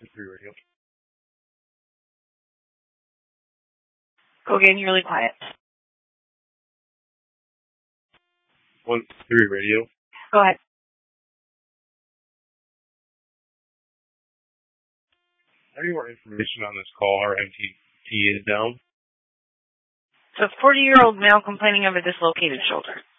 123 radio. Go again, you're really quiet. 123 radio. Go ahead. Any more information on this call? Our MTT is down. So 40-year-old male complaining of a dislocated shoulder.